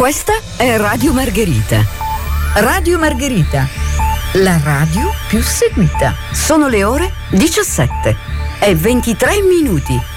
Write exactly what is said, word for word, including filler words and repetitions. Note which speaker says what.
Speaker 1: Questa è Radio Margherita. Radio Margherita, la radio più seguita. Sono le ore diciassette e ventitré minuti.